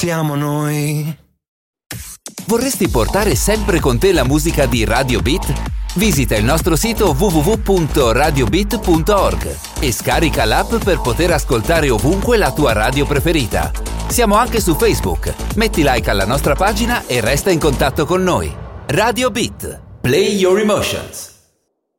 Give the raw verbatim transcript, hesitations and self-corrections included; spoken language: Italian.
siamo noi. Vorresti portare sempre con te la musica di Radio Beat? Visita il nostro sito w w w punto radio beat punto org e scarica l'app per poter ascoltare ovunque la tua radio preferita. Siamo anche su Facebook. Metti like alla nostra pagina e resta in contatto con noi. Radio Beat. Play your emotions.